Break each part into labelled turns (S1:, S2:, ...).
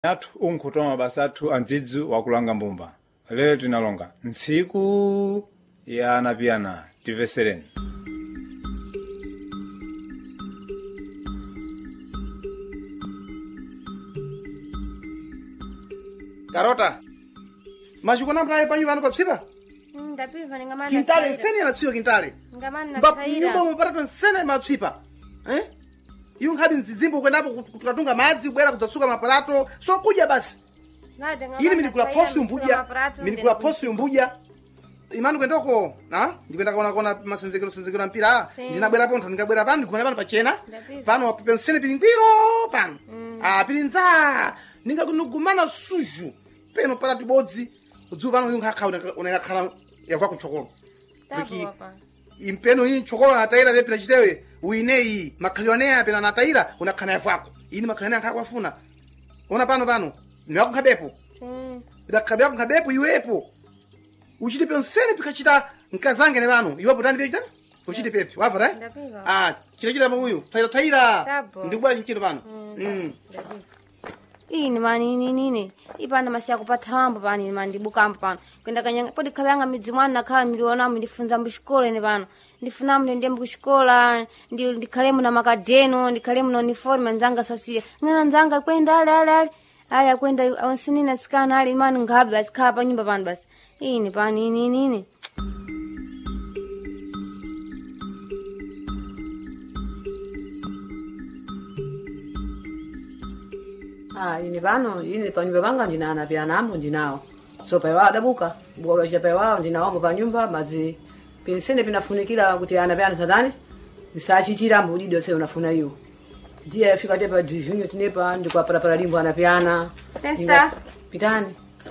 S1: athu unkhutoma mabasa athu andzidzi wakulanga mbumba. Lero tinalonga ntsiku ya anapiyana tivesereni.
S2: Karota, machikona mtaye panyu vano papsipa?
S3: Ndapiva ningamana.
S2: Kintale nsene mapsipa kintale.
S3: Ngamana
S2: Ba
S3: tsaira.
S2: nyumba mupata nsene mapsipa. Iyo nkhabi nzizimbo kwenapo kutukatunga madzi kubwera kudzasuka maparato so kudya basi. Ili minikula posi umbuja. Minikula posi umbuja. Imani kwendoko, ndikwenda kona masenzekero mpira. Ndinabwera pontho ndikabwera pano ndikumana pano pachena. Pano pensene pilingwiro pano. Pilinza. Ningakunugumana suju. Peno para tibodzi. Udzu pano iyo nkakha unakhala yava kuchokolo. Porque impeno hii chokolo na taira vepila chitewe uinei makhalionea pena na taira unakhana yavako. Ini makhalionea nkakwafuna. Ona pano. Niwako nkabepo. Idakhabeko nkabepo iwepo. Uchite pensene pikachita nkazange ne bano. Iwapo tani bejana? Uchite pepe. Wava right? Chira muyu. Taira. Ndikubwa chinchiro pano.
S3: Ini mani nini. Ipanda masiya kupathambo pani mani ndibukambo pano. Kwenda kanyanga podi khabanga midzi mwana nakhala miliona ndifunza mbushikola ne pano. Ndifuna ndende mbushikola ndikhalemo na makadeno ndikhalemo na uniform nzanga sasiye. Ngana nzanga kwenda ale kwenda onsinina sikana ali mani ngabe basi khapa nyumba pano basi. Ini pani nini.
S4: Ini pano, ini panyumba panga ndina anapiyana ambo ndinawo. So paiwa adabuka, bwalo cha paiwa ndinawo pa nyumba mazi pensene pinafunikira kuti anapiyana satani. Nisachitira ambo dido se unafuna hiyo. Ndiye afika tepa junyo tinepa ndikwa para limbo anapiyana.
S3: Sensa.
S4: Pitani.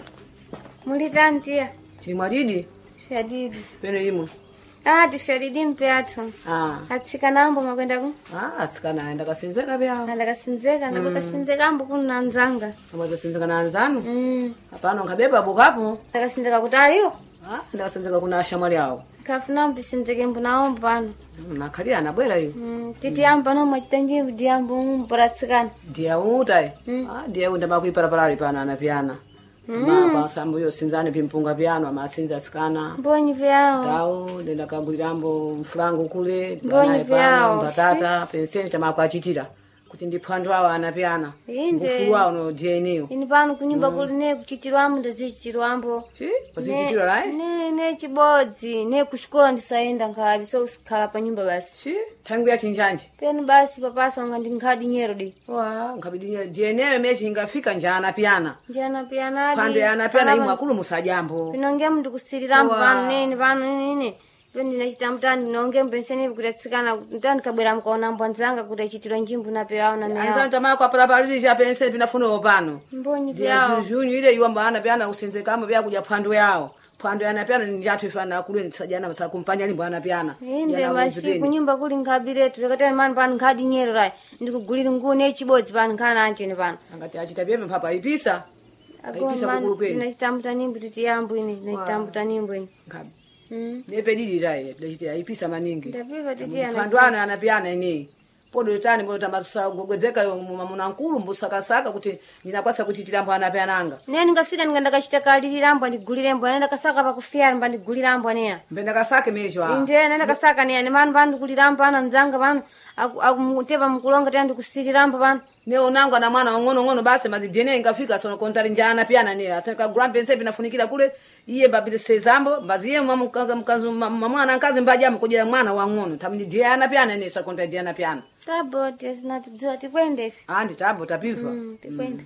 S3: Mulitani tia.
S4: Timwadidi?
S3: Fadidi.
S4: Peno imo.
S3: Tifadidi mpeato. Atsikana ambo makwenda ku?
S4: Atsikana aenda kasinzeka bya.
S3: Anda kasinzeka na kasinzeka ambo kuna nzanga.
S4: Amaza sinzeka na nzanu? Hapana ngabeba bukapo.
S3: Kasinzeka kutaliyo?
S4: Ndakasinzeka kuna shamwali yao.
S3: Kafuna mbisinzeke mbunaombo pano.
S4: Nakali anabwera hiyo.
S3: Titi amba no machitanje ndiambo mparatsikana.
S4: Dia utai. Dia unda makuipara parali pana anapiyana. Mapa sambu yo sinzane pimpunga piano amasinza sikana.
S3: Mbonyi vyao.
S4: Tao ndenda kagulirambo mfulangu kule.
S3: Mbonyi vyao.
S4: Batata penseni chama kwa chitira. Kuti ndiphandu awa anapiyana. Mfufu wao no DNA.
S3: Ini pano kunyumba kuli ne kuchitirwamo ndazichitirwambo.
S4: Kuzichitirwa lai?
S3: Ne chibodzi, ne kushikola ndisaenda ngabi so usikhala pa nyumba basi.
S4: Tangu ya chinjanje.
S3: Penu basi papaso ngandi nkhadi nyero di.
S4: Ngabidi nyero. DNA mechi ingafika njana piyana.
S3: Njana piyana di.
S4: Pando ya anapiyana imu akulu musajambo.
S3: Pinonge mndu kusirirambo pano nene. Pendi nachita mtani nonge mpenseni kutatsikana mtani kabwera mkaona mbwanzanga kutachitira njimbu na peao na miao.
S4: Anzanta mako apalapalili cha penseni pinafuna opano.
S3: Mbonyi vyao.
S4: Junyu ile iwamba anapiyana usenzekamo vya kuja pando yao. Pando ya anapiyana ni yatu ifana akulu nisajana masa kumpanya limbo anapiyana.
S3: Inde mashi kunyumba kuli ngabiretu. Lekatani mani pano nkadi nyero rai. Ndikuguliri nguu nechibodzi pano nkana anchoni pano.
S4: Angati achita bebe mpapa ipisa. Ipisa kukulu kweni.
S3: Nachitambuta nimbu tutiyambu ini. Nachitambuta nimbu ini.
S4: Ngabi. Nepedili rai. Dachita ipisa maningi.
S3: Ndapiva titiya.
S4: Pando ana anapiyana ini. Podo litani mbota masusa gwedzeka yo mumuna nkulu mbusakasaka kuti ninakwasa kuchitira mbo anapeyananga.
S3: Nene ngafika nganda kachita kalirirambo ndigulirembo nenda kasaka pa kufia mba ndigulirambo neya.
S4: Mbenda kasake mejo a.
S3: Inde nenda kasaka neya ne manu bandu kulirambo ana nzanga banu akuteva mkulonga tandi kusirirambo banu.
S4: Ne onanga na mwana ngono basi mazidene ngafika sono kontari njana piyana ne asaka grandpa nsepi nafunikira kule iye babile sezambo baziye mkazu mwana nkazi mbaja mkujira mwana wa ngono tamini diana piyana ne sa kontari diana piyana.
S3: Tabo tesina tudzwa tikwende ifi.
S4: Andi tabo tapiva.
S3: Tikwende.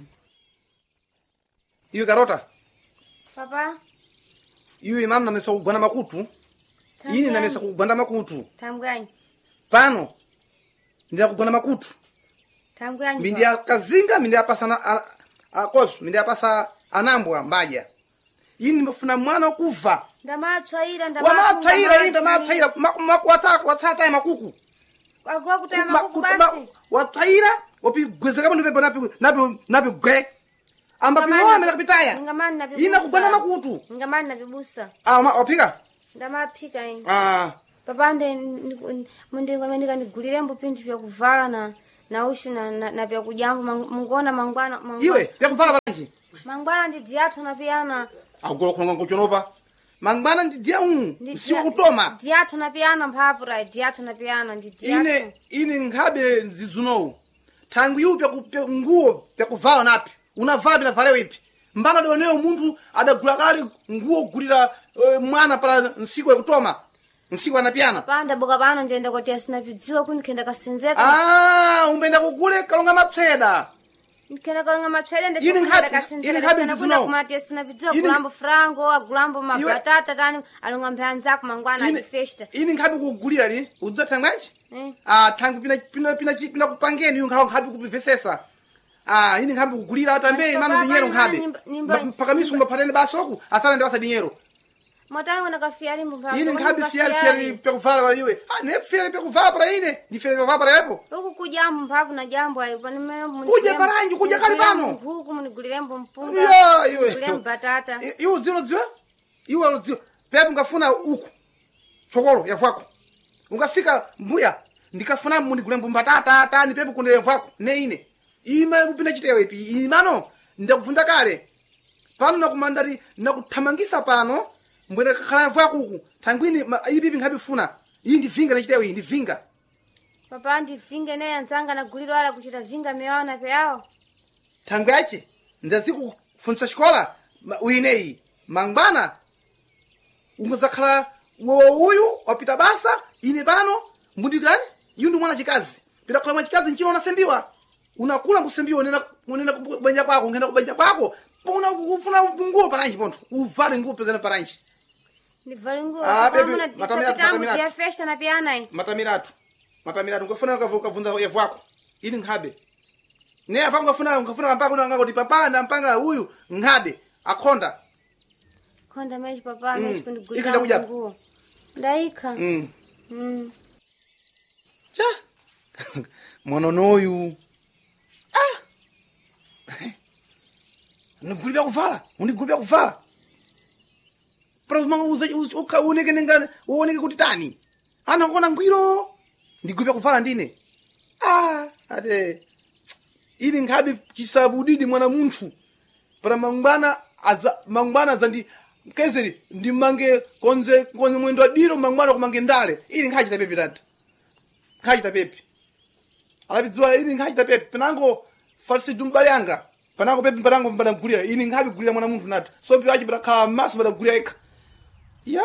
S2: Iyo Karota.
S3: Papa.
S2: Iyo imani namesa kugwana makutu. Ini namesa kugwanda makutu.
S3: Tamgani.
S2: Pano. Ndia kugwana makutu.
S3: Tamgani.
S2: Mindia kazinga mindia pasa akosu mindia pasa anambwa mbaja. Ini mfuna mwana kuva.
S3: Ndamatsaira
S2: ndamatsaira makwata makuku.
S3: Agwa kutama makuku basi.
S2: Watsaira opigwezeka bantu bebo napi gwe. Amba pilola mela kupitaya.
S3: Ngamani nabibusa.
S2: Ina kugwana makutu.
S3: Ngamani nabibusa.
S2: Opika?
S3: Ndamapika ini. Papa munde ngamenika ndigulirembo pintu vya kuvala na ushu na vya kujambo mungona mangwana.
S2: Iwe vya kuvala
S3: Mangwana ndi diathu na piana.
S2: Agora khonga ngochonopa. Mangwana ndi dia usiku kutoma.
S3: Diathu na piana mpapura, diathu na piana ndi diathu.
S2: Ine ngabe ndizunowu. Tangu yupi nguo pyakuvala napi. Unavala bila valeo ipi. Mbana doneyo munthu adagula kale nguo gulira mwana para nsiku yakutoma. Nsiku anapiana.
S3: Panda boka pano ndenda kuti asina pidziwa kuti kenda kasenzeka.
S2: Umbenda kugule kalonga mapseda.
S3: Nkenda kalonga mapseda ndenda kenda kasenzeka. Kenda kuna kumati asina pidziwa kulambo frango, agulambo mabatata tani alonga mpyanza kumangwana alifesta.
S2: Ini nkhabi kugulira li? Udzathangachi? Thangu pina kupangeni yu nkhabi kupivesesa. Ini nkhabi kugulira atambe manu dinyero nkhabi. Pakamisu mbapatene basoku, asana ndewasa dinyero.
S3: Matani wana kafiari mbunga.
S2: Ini nkhabi fiari pekuvala para iwe. Ne fiari pekuvala para ine. Ni fiari pekuvala para yepo.
S3: Huku kuja mpapu na jambo ayo.
S2: Kuja paranji, kuja kali pano.
S3: Huku munigulilembo mpunga.
S2: Iwe.
S3: Gulilembo batata.
S2: Iwe ziwa? Iwe ziwa. Pepe ngafuna uku. Chokolo ya vwako. Ungafika mbuya. Ndikafuna munigulembo batata. Ni pepe kundele vwako. Ne ine. Ima upina chitewe ipi. Imano. Ndakufunda kale. Pano nakumandari. Nakutamangisa pano. Mbwene kakhala vwako uku. Tangwini ibibi ngabifuna. Iyi ndivinga na chitewe. Ndivinga.
S3: Papa ndivinga ne yanzanga na guliro ala kuchita vinga mewana peyao.
S2: Tangu yache. Ndaziku funsa shikola. Uineyi. Mangwana. Ungazakhala uyu wapita basa. Ine pano. Mbundigani. Yundu mwana chikazi. Pita kula mwana chikazi nchino unasembiwa. Unakula mkusembiwa. Unena kubanja kwako. Ungena kubanja kwako. Ufuna nguo paranji ponto. Uvale nguo pezana paranji.
S3: Nivale nguo.
S2: Matamiratu.
S3: Ya festa na piana hii.
S2: Matamiratu. Ungafuna ukavunza yevu wako. Ini nghabe. Ne afa ungafuna mpaka unangako papa na mpanga huyu nghabe. Akonda.
S3: Konda meji papa meji kundigulira nguo. Ndaika.
S2: Cha. Mononoyu. Unigulira kuvala. Para uneke nengane, uoneke kuti tani. Ana kona ngwiro. Ndigulira kuvala ndine. Ate. Ili ngabi chisabudidi mwana munthu. Para mangwana zandi kezeri ndimange konze mwendo adiro mangwana kumange ndale. Ili ngachita pepe tata. Ngachita pepe. Alabidziwa ili ngachita pepe. Penango farsi dumbalianga. Panango pepe panango mbada gulira. Ini ngabi gulira mwana munthu nata. So pyo achi kala maso mbada gulira eka. Ya?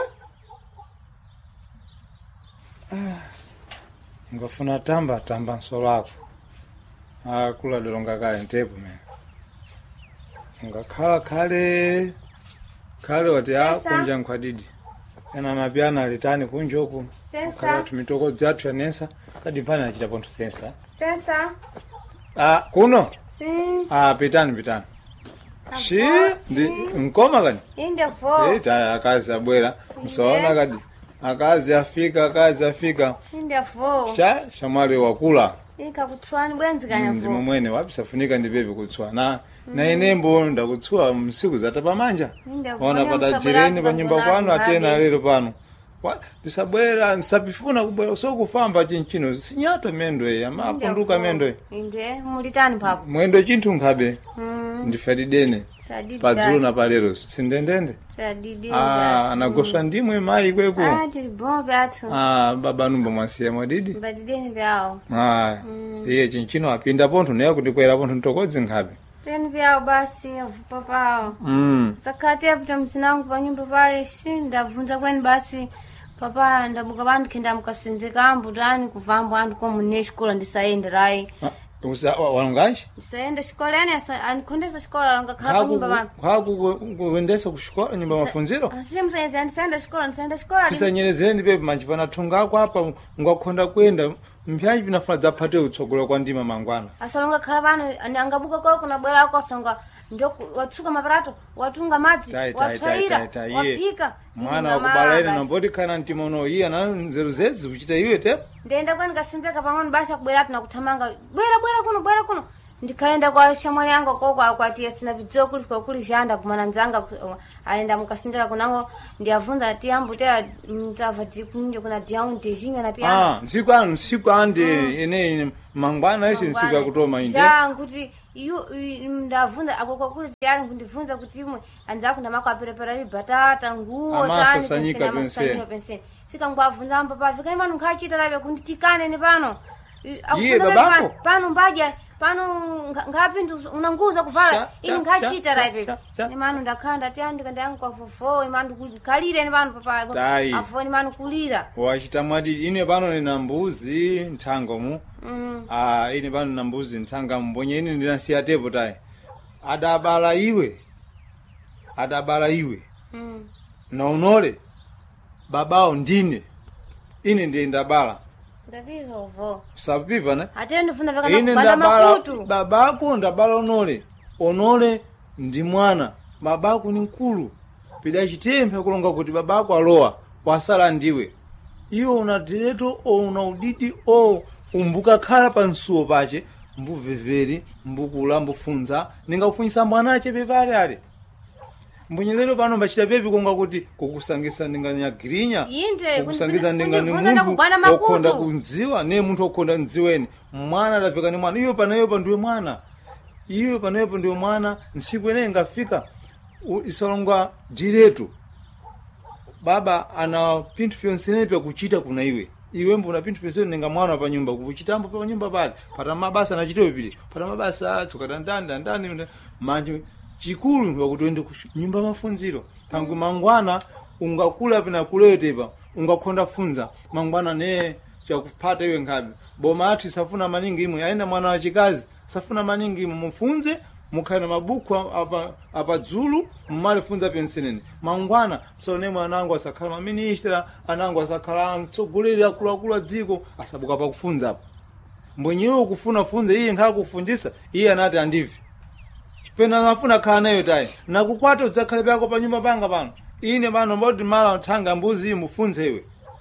S1: Ngafuna tamba nsolo ako. Kula dolonga kale ntepo mene. Ngakhala kale wati kunja nkhwadidi. Ena napiana alitani kunjoku. Kala tumitoko dzathu yanesa. Kadi mpana nachita ponto sensa.
S3: Sensa.
S1: Kuno?
S3: Si.
S1: Pitani. Shi, nkoma kani?
S3: Inde fo.
S1: Taya akazi abwera. Msaona kadi. Akazi afika.
S3: Inde fo.
S1: Shamari wakula.
S3: Ika kutswani bwenzi kanya fo.
S1: Ndimo mwene wapisafunika ndi bebe kutswa. Na inembo ndakutswa msiku zata pamanja. Ona pada jireni pa nyumba kwanu atena lero pano. Ndisabwera ndisapifuna kubwera so kufamba chinchino sinyato mendo ya mapunduka mendo.
S3: Inde mulitani papo.
S1: Mwendo chinthu nkhabe. Ndifadidene. Padzulo na palero sindendende. Anagoswa ndimwe mai kweku.
S3: Tiri bombe athu.
S1: Baba numba mwasiya mwadidi.
S3: Badideni vyao.
S1: Iye chinchino apinda ponto naye kuti kwera ponto ntokodzi nkhabe.
S3: Teni vyao basi papao. Sakati apita msinangu pa nyumba pale ndavunza kweni basi papa ndabuka bandu kenda mukasenzeka ambutani kuvambo andu ko muneshikola ndisaenda rai.
S1: Walungashi?
S3: Ndisaenda shikola yani anikondesa shikola ngakhala pa nyumba bandu.
S1: Kuendesa kushikola nyumba mafunziro?
S3: Msayezi ndisaenda shikola.
S1: Kisanyerezeni pepe manji panathunga ako apa ngakhonda kwenda mpyanji pinafuna dzaphatwe utsogola kwa ndima mangwana.
S3: Asalonga khala bana angabuka kwa kuna bwera kwa songa ndio watsuka maparato watunga madzi watsaira wapika
S1: mwana wakubalaira nambodi kana ntimono iya na nzeru zezi kuchita iwe te
S3: ndenda kwani kasenzeka pang'ono basi akubwera tuna kutamanga bwera kuno ndikaenda kwa shamwali yangu koko akwatiye sina vidzio kuli janda kumana nzanga aenda mukasindika kunango ndiavunza tiyambu te mtava tikunje kuna tiyamu tejinyo na pia
S1: nsiku ande ene mangwana ese nsiku akutoma inde
S3: kuti ndavunza akoko kuti tiyali kundivunza kuti imwe anzako ndamako aperepera batata nguo tani penseni fika ngwavunza mpapa fika imanu nkhachita labe kunditikane ni pano
S1: iye babako
S3: pano mbaja pano ngapi unanguza kuvala ili ngachita raipe ni manu ndakhanda tiandika ndangu kwa fofo ni manu kulira ni manu papa afo ni manu kulira
S1: wachita mwadi ine pano nina mbuzi nthango mu ine pano na mbuzi nthanga mbonye ine ndinasiya tepo tayi adabala iwe na unole babao ndine ine ndiye ndabala
S3: ndavivo
S1: sapiva ne
S3: atende funa veka kubanda makutu
S1: babako ndabala onole ndi mwana babako ni nkulu pida chitempe kulonga kuti babako alowa wasala ndiwe iyo unadireto una udidi umbuka khala pansuo pache mbuveveri mbukula mbufunza ninga kufunyisa mwanache bebale ale mbunyelero pano mbachita pepi konga kuti kukusangisa ndinganyagirinya kukusangisa ndinganimuntu okonda kunziwa ne muntu okonda nziweni mwana laveka ni mwana iyo panayopa ndiwe mwana nsiku ene ngafika isalonga direto baba ana pintu pyonse pya kuchita kuna iwe mbona pintu pyonse ninga mwana pa nyumba kuchitambo pa nyumba pale pata mabasa nachitewe pili pata mabasa tsukatandanda manje chikulu ndikuti nyumba mafunziro tangu mangwana ungakula pina kuletepa ungakhonda funza mangwana ne chakupata iwe ngapi boma ati safuna maningi imwe aenda mwana wa chikazi safuna maningi imwe mufunze mukhana mabuku apa dzulu mmale funza pensenene mangwana msaone mwanangu asakhala maministra anangu asakhala mtsogoleri akulu dziko asabuka pa kufunza apa mbonyewe kufuna funze iye ngakufundisa iye anati andivi pena nafuna khala nayo tayi nakukwata udzakhale pako pa nyumba panga pano ine pano mboti mala thanga mbuzi mufunzewe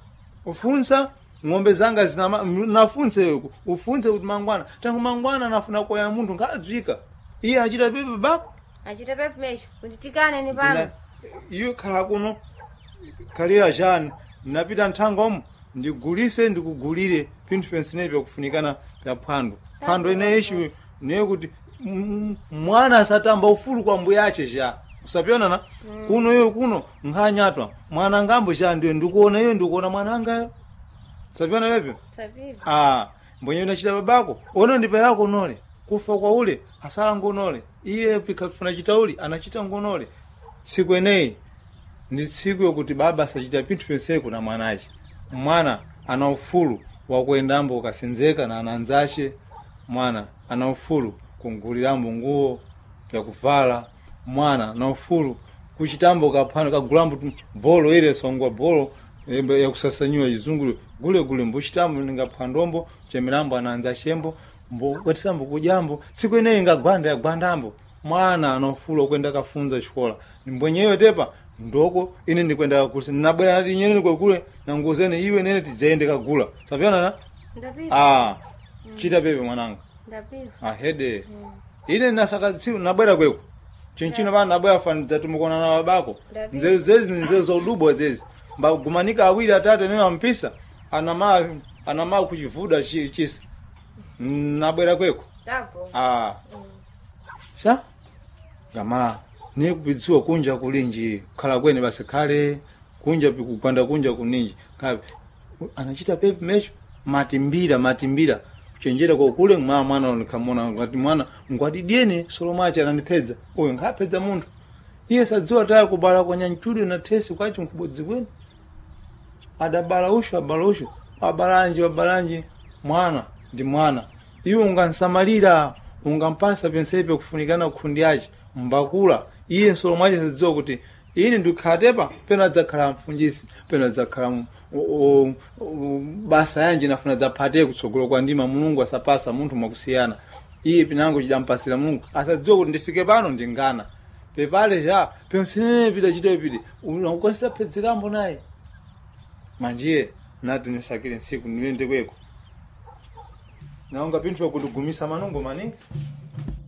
S1: ufunsa ng'ombe zanga nafunsewe ufunze kuti mangwana tangu mangwana nafuna koya munthu ngadzwika iye achita pepe bako
S3: achita pepe mesho kunditikane ni pano
S1: iyo khala kuno kalira jani napita nthangomo ndigulise ndikugulire pinthu pensenepe kufunikana pa phwando ine ishi niye kuti mwana asatamba ufulu kwa mbuya ache ja usapyona na kuno nganyatwa mwana ngambo ja ndiyo ndikuona mwana angayo usapyona pepe mbonye unachita babako ono ndipa yako nole kufa kwa ule asala ngonole iye pikafuna chitauli anachita ngonole siku eneyi ndi siku yokuti baba asachita pinthu pense kuna mwanache mwana ana ufulu wa kuendambo ukasenzeka na ananzache mwana ana ufulu kungulirambo nguo pya kuvala mwana na ufulu kuchitambo kaphano kagulambo bolo ile songwa bolo ya kusasanywa izungulu gule mbuchitambo ningaphandombo chemirambo ananza shembo mbo kwatisambo kujambo siku ine ingagwandambo mwana ana ufulu kwenda kafunza shikola mbwenyewe tepa ndoko ine ndikwenda kusi nabwera nati nyene kule na ngozene iwe nene tizaende kagula sapyana na
S3: ndapiva
S1: chita pepe mwanangu
S3: ndapiva
S1: hede ine nasakazi nabwera kweko chinchino bana nabwera faniza tumukona na babako nzeru zezi nzeru za udubo zezi mbagumanika awili atatu nene ampisa anama kuchivuda chisi nabwera kweko
S3: tapo
S1: sha gamala ni kupitsiwa kunja kulinji khala kwene basi khale kunja pikupanda kunja kuninji kabe anachita pepe mesho matimbira kuchenjera kwa kule mwana nikamona ngati mwana ngwadidiene solomacha anandipedza oyo ngapedza munthu iye sadziwa taya kubala kwa nyanchudu na tesi kwacho nkubodzi kwene adabala usho abalanje mwana ndi mwana iwe ungansamalira ungampasa pensepe kufunikana kufundi yache mbakula iye solomacha sadziwa kuti ine ndikhatepa pena dzakhala mfunjisi pena dzakhala basa yanje nafuna dzapate kutsogolo kwa ndima mulungu asapasa munthu mwakusiyana iye pinango chidampasira mulungu asadziwa kuti ndifike pano ndingana pepale ja pensene pida chitopide unakukonesa pedzikambo naye manjiye nati nisakire nsiku niende kweko naonga pinthu pakutugumisa manungo maningi